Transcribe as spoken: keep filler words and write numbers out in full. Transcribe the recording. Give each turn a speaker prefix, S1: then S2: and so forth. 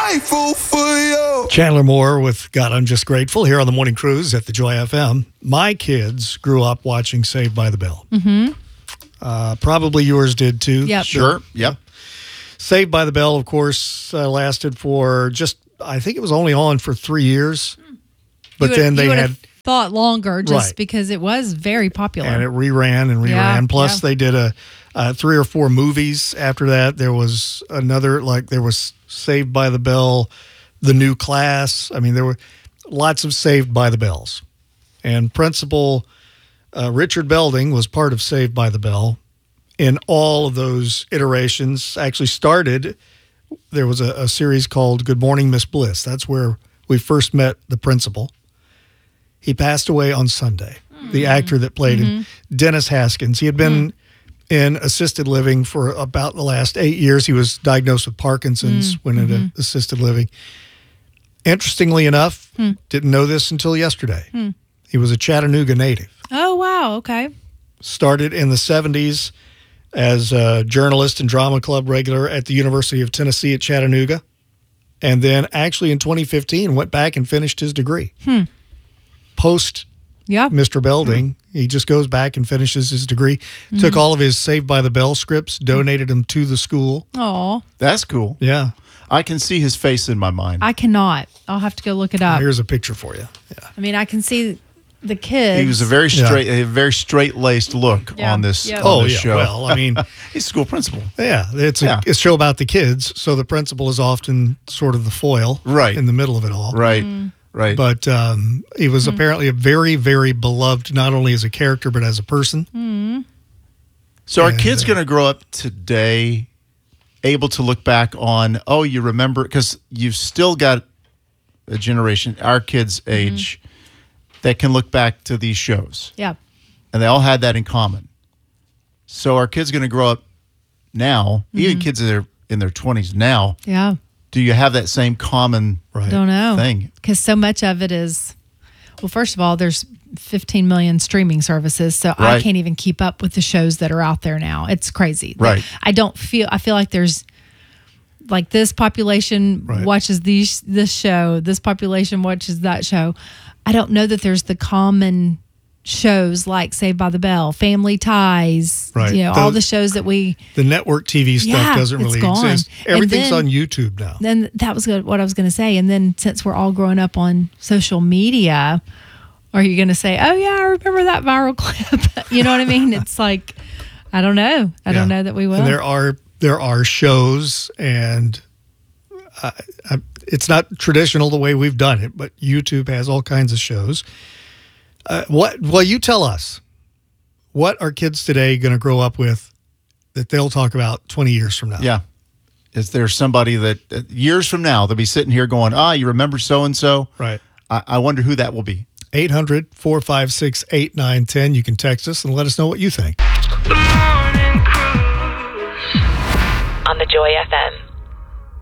S1: grateful for you.
S2: Chandler Moore with God, I'm Just Grateful here on the Morning Cruise at the Joy F M. My kids grew up watching Saved by the Bell.
S3: Mm-hmm.
S2: Uh, probably yours did too.
S3: Yep.
S4: Sure. Yep.
S2: Saved by the Bell, of course, uh, lasted for just, I think it was only on for three years. But
S3: You would-
S2: then they
S3: you would
S2: had,
S3: have thought longer just
S2: Right.
S3: because it was very popular.
S2: and it reran and reran.
S3: Yeah,
S2: Plus,
S3: yeah.
S2: they did a uh, three or four movies after that. There was another, like there was Saved by the Bell, The New Class. I mean, there were lots of Saved by the Bells. And Principal uh, Richard Belding was part of Saved by the Bell in all of those iterations. Actually started, there was a, a series called Good Morning, Miss Bliss. That's where we first met the principal. He passed away on Sunday. Mm. The actor that played
S3: Mm-hmm.
S2: him, Dennis Haskins. He had been mm. in assisted living for about the last eight years. He was diagnosed with Parkinson's,
S3: Mm.
S2: went into
S3: Mm-hmm.
S2: assisted living. Interestingly enough,
S3: Mm.
S2: didn't know this until yesterday.
S3: Mm.
S2: He was a Chattanooga native.
S3: Oh, wow. Okay.
S2: Started in the seventies as a journalist and drama club regular at the University of Tennessee at Chattanooga. And then actually in twenty fifteen went back and finished his degree.
S3: Hmm.
S2: Post
S3: Yeah.
S2: Mister Belding, he just goes back and finishes his degree. Mm-hmm. Took all of his Saved by the Bell scripts, donated them to the school.
S3: Oh,
S4: That's cool.
S2: Yeah.
S4: I can see his face in my mind.
S3: I cannot. I'll have to go look it up.
S2: Here's a picture for you. Yeah.
S3: I mean, I can see the kids.
S4: He was a very straight, a very straight-laced look
S3: Yeah.
S4: on this,
S3: Yep.
S4: on
S2: Oh,
S4: this
S2: yeah.
S4: show.
S2: Well, I mean,
S4: He's a school principal.
S2: yeah, it's a,
S4: Yeah.
S2: it's a show about the kids. So the principal is often sort of the foil
S4: Right.
S2: in the middle of it all.
S4: Right.
S3: Mm.
S4: Right.
S2: But um, he was
S3: Mm.
S2: apparently a very, very beloved, not only as a character, but as a person.
S3: Mm.
S4: So are
S2: And,
S4: kids
S2: uh,
S4: going to grow up today able to look back on, oh, you remember, because you've still got a generation, our kids'
S3: Mm-hmm.
S4: age, that can look back to these shows.
S3: Yeah.
S4: And they all had that in common. So are kids going to grow up now, even kids that are in their twenties now,
S3: Yeah.
S4: do you have that same common
S2: Right.
S3: Don't know.
S4: thing?
S3: Because so much of it is, well, first of all, there's fifteen million streaming services, so I
S4: Right.
S3: can't even keep up with the shows that are out there now. It's crazy.
S4: Right.
S3: I don't feel, I feel like there's, like this population
S2: Right.
S3: watches these this show, this population watches that show. I don't know that there's the common shows like Saved by the Bell, Family Ties,
S2: Right.
S3: you know, all
S2: Those-
S3: the shows that we,
S2: The network T V stuff
S3: Yeah,
S2: doesn't
S3: it's
S2: really
S3: gone.
S2: exist.
S3: And
S2: Everything's
S3: then-
S2: on YouTube now.
S3: then that was good, what I was going to say. And then since we're all growing up on social media, are you going to say, oh, yeah, I remember that viral clip? You know what I mean? It's like, I don't know. I don't
S2: Yeah.
S3: know that we will.
S2: And there are there are shows, and uh, I, it's not traditional the way we've done it, but YouTube has all kinds of shows. Uh, what? Well, you tell us. What are kids today going to grow up with that they'll talk about twenty years from now?
S4: Yeah. Is there somebody that uh, years from now they'll be sitting here going, ah, you remember so-and-so?
S2: Right.
S4: I, I wonder who that will be.
S2: eight hundred, four five six, eight nine one zero. You can text us and let us know what you think.
S5: The Morning Cruise on the Joy F M.